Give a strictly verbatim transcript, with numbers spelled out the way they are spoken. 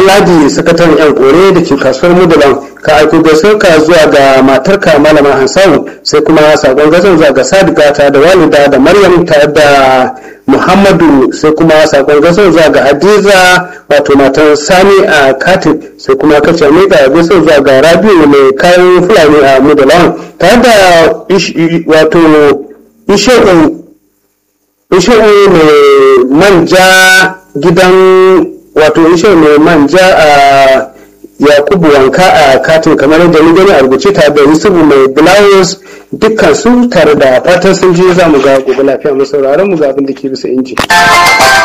Ladi sakataren yan kore da ke kasuwar Mudalan ka aiko gaisuwar ka zuwa ga matarka malama Hansawu sai kuma sakon gaisuwar zuwa ga Sadiqa ta da walida da Maryam ta da Muhammadu sai kuma sakon gaisuwar zuwa ga Hadiza wato matar Sani a Katin sai kuma kace mai ga gaisuwar zuwa ga Rabiu mai kayan Fulani a Mudalan ta da wato Ishe'u Ishe'u mai manja gidan wato ishe mai manja a Yakubu Wanka a Katin kamar yadda ni gani a rubuce ta da Yusufu mai blouse dukkan su tare da fatan sun je za mu ga gobe lafiya mu sauraron mu ga abin da ke bisa inji.